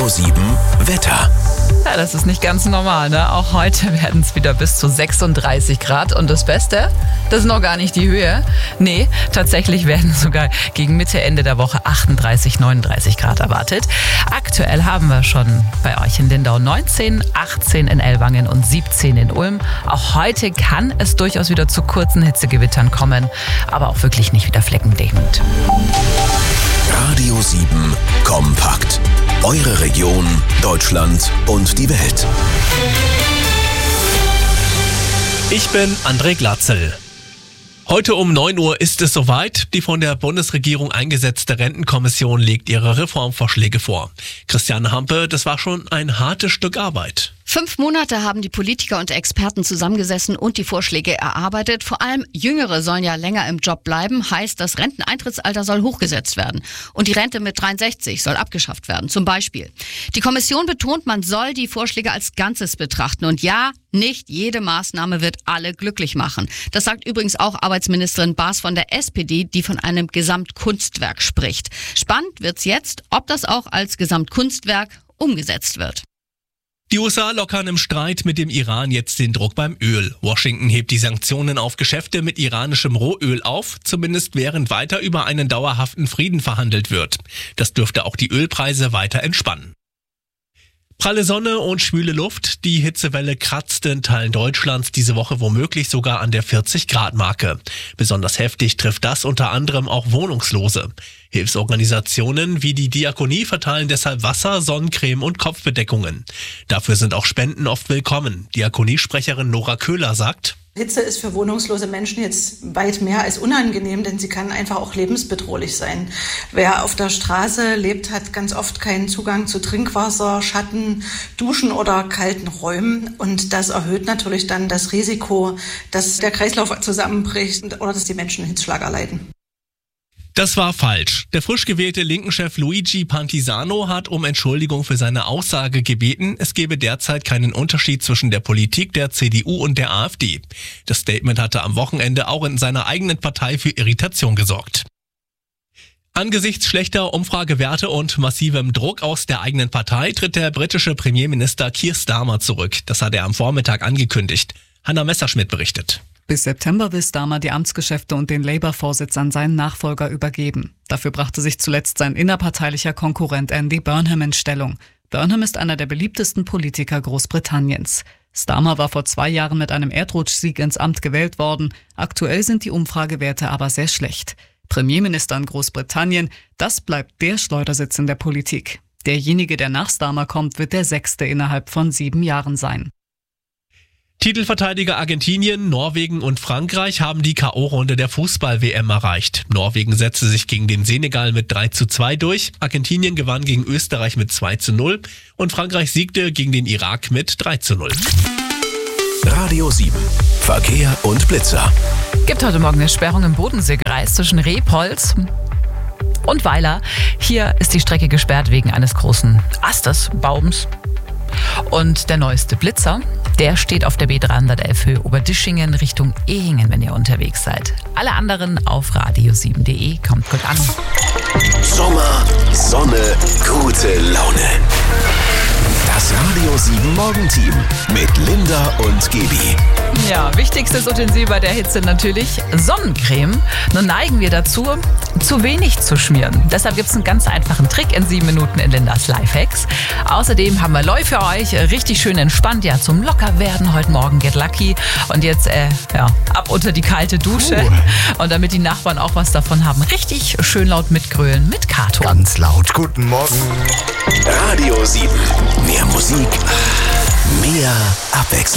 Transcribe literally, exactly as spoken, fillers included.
Radio sieben Wetter. Ja, das ist nicht ganz normal, ne? Auch heute werden es wieder bis zu sechsunddreißig Grad. Und das Beste, das ist noch gar nicht die Höhe. Nee, tatsächlich werden sogar gegen Mitte, Ende der Woche achtunddreißig, neununddreißig Grad erwartet. Aktuell haben wir schon bei euch in Lindau neunzehn, achtzehn in Ellwangen und siebzehn in Ulm. Auch heute kann es durchaus wieder zu kurzen Hitzegewittern kommen, aber auch wirklich nicht wieder fleckendeckend. Radio sieben kompakt. Eure Region, Deutschland und die Welt. Ich bin André Glatzel. Heute um neun Uhr ist es soweit. Die von der Bundesregierung eingesetzte Rentenkommission legt ihre Reformvorschläge vor. Christiane Hampe, das war schon ein hartes Stück Arbeit. Fünf Monate haben die Politiker und Experten zusammengesessen und die Vorschläge erarbeitet. Vor allem Jüngere sollen ja länger im Job bleiben. Heißt, das Renteneintrittsalter soll hochgesetzt werden. Und die Rente mit dreiundsechzig soll abgeschafft werden, zum Beispiel. Die Kommission betont, man soll die Vorschläge als Ganzes betrachten. Und ja, nicht jede Maßnahme wird alle glücklich machen. Das sagt übrigens auch Arbeitsministerin Baas von der S P D, die von einem Gesamtkunstwerk spricht. Spannend wird's jetzt, ob das auch als Gesamtkunstwerk umgesetzt wird. Die U S A lockern im Streit mit dem Iran jetzt den Druck beim Öl. Washington hebt die Sanktionen auf Geschäfte mit iranischem Rohöl auf, zumindest während weiter über einen dauerhaften Frieden verhandelt wird. Das dürfte auch die Ölpreise weiter entspannen. Pralle Sonne und schwüle Luft. Die Hitzewelle kratzt in Teilen Deutschlands diese Woche womöglich sogar an der vierzig Grad Marke. Besonders heftig trifft das unter anderem auch Wohnungslose. Hilfsorganisationen wie die Diakonie verteilen deshalb Wasser, Sonnencreme und Kopfbedeckungen. Dafür sind auch Spenden oft willkommen. Diakoniesprecherin Nora Köhler sagt: Hitze ist für wohnungslose Menschen jetzt weit mehr als unangenehm, denn sie kann einfach auch lebensbedrohlich sein. Wer auf der Straße lebt, hat ganz oft keinen Zugang zu Trinkwasser, Schatten, Duschen oder kalten Räumen. Und das erhöht natürlich dann das Risiko, dass der Kreislauf zusammenbricht oder dass die Menschen einen Hitzschlag erleiden. Das war falsch. Der frisch gewählte Linken-Chef Luigi Pantisano hat um Entschuldigung für seine Aussage gebeten, es gebe derzeit keinen Unterschied zwischen der Politik der C D U und der AfD. Das Statement hatte am Wochenende auch in seiner eigenen Partei für Irritation gesorgt. Angesichts schlechter Umfragewerte und massivem Druck aus der eigenen Partei tritt der britische Premierminister Keir Starmer zurück. Das hat er am Vormittag angekündigt. Hannah Messerschmidt berichtet. Bis September will Starmer die Amtsgeschäfte und den Labour-Vorsitz an seinen Nachfolger übergeben. Dafür brachte sich zuletzt sein innerparteilicher Konkurrent Andy Burnham in Stellung. Burnham ist einer der beliebtesten Politiker Großbritanniens. Starmer war vor zwei Jahren mit einem Erdrutschsieg ins Amt gewählt worden. Aktuell sind die Umfragewerte aber sehr schlecht. Premierminister in Großbritannien, das bleibt der Schleudersitz in der Politik. Derjenige, der nach Starmer kommt, wird der sechste innerhalb von sieben Jahren sein. Titelverteidiger Argentinien, Norwegen und Frankreich haben die K O-Runde der Fußball-W M erreicht. Norwegen setzte sich gegen den Senegal mit drei zu zwei durch, Argentinien gewann gegen Österreich mit zwei zu null und Frankreich siegte gegen den Irak mit drei zu null. Radio sieben. Verkehr und Blitzer. Gibt heute Morgen eine Sperrung im Bodenseekreis zwischen Repolz und Weiler. Hier ist die Strecke gesperrt wegen eines großen Astes, Baums. Und der neueste Blitzer, der steht auf der B dreihundertelf Höhe Oberdischingen Richtung Ehingen, wenn ihr unterwegs seid. Alle anderen auf radio sieben punkt de. Kommt gut an. Sommer, Sonne, gute Laune. Das Radio sieben Morgenteam mit Linda und Gebi. Ja, wichtigstes Utensil bei der Hitze natürlich Sonnencreme. Nun neigen wir dazu, zu wenig zu schmieren. Deshalb gibt es einen ganz einfachen Trick in sieben Minuten in Lindas Lifehacks. Außerdem haben wir Leu für euch, richtig schön entspannt, ja, zum Lockerwerden heute Morgen Get Lucky. Und jetzt, äh, ja, ab unter die kalte Dusche. Uh. Und damit die Nachbarn auch was davon haben, richtig schön laut mitgrölen mit Kato. Ganz laut, guten Morgen. Radio sieben, mehr Musik, mehr Abwechslung.